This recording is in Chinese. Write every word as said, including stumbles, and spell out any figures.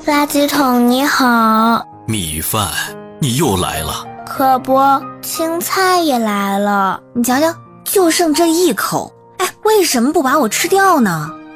垃圾桶你好。 米饭，你又来了。 可不，青菜也来了。 你瞧瞧，就剩这一口，哎，为什么不把我吃掉呢？